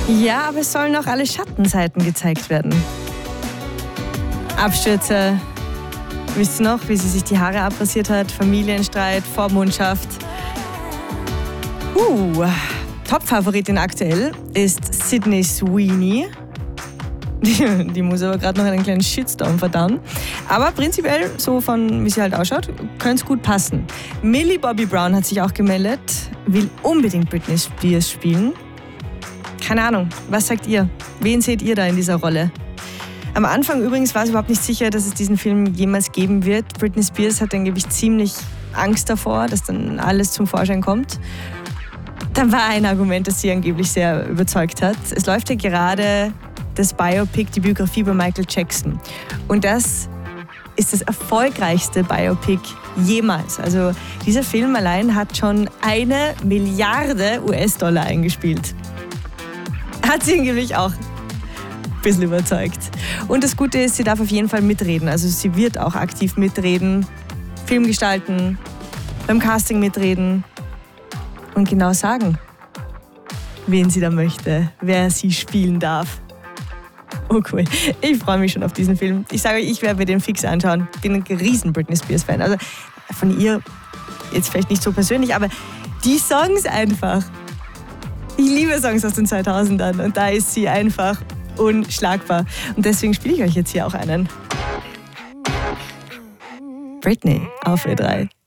Ja, aber es sollen auch alle Schattenseiten gezeigt werden. Abstürze, wisst ihr noch, wie sie sich die Haare abrasiert hat, Familienstreit, Vormundschaft. Top-Favoritin aktuell ist Sydney Sweeney. Die muss aber gerade noch einen kleinen Shitstorm verdauen. Aber prinzipiell, so von wie sie halt ausschaut, könnte es gut passen. Millie Bobby Brown hat sich auch gemeldet, will unbedingt Britney Spears spielen. Keine Ahnung, was sagt ihr? Wen seht ihr da in dieser Rolle? Am Anfang übrigens war es überhaupt nicht sicher, dass es diesen Film jemals geben wird. Britney Spears hat angeblich ziemlich Angst davor, dass dann alles zum Vorschein kommt. Dann war ein Argument, das sie angeblich sehr überzeugt hat. Es läuft ja gerade das Biopic, die Biografie über Michael Jackson. Und das ist das erfolgreichste Biopic jemals. Also dieser Film allein hat schon 1 Milliarde US-Dollar eingespielt. Hat sie angeblich auch ein bisschen überzeugt. Und das Gute ist, sie darf auf jeden Fall mitreden. Also sie wird auch aktiv mitreden, Film gestalten, beim Casting mitreden und genau sagen, wen sie da möchte, wer sie spielen darf. Oh cool, ich freue mich schon auf diesen Film. Ich sage euch, ich werde mir den fix anschauen. Ich bin ein riesen Britney Spears-Fan. Also von ihr jetzt vielleicht nicht so persönlich, aber die Songs einfach. Ich liebe Songs aus den 2000ern und da ist sie einfach unschlagbar. Und deswegen spiele ich euch jetzt hier auch einen. Britney auf Ö3.